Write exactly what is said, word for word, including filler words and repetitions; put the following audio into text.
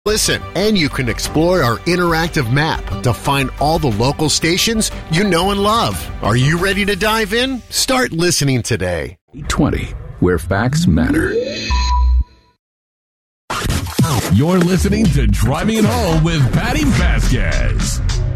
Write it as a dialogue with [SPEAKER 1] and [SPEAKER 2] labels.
[SPEAKER 1] Listen, and you can explore our interactive map to find all the local stations you know and love. Are you ready to dive in? Start listening today.
[SPEAKER 2] eight twenty, where facts matter.
[SPEAKER 3] You're listening to Driving It Home with Patty Vasquez.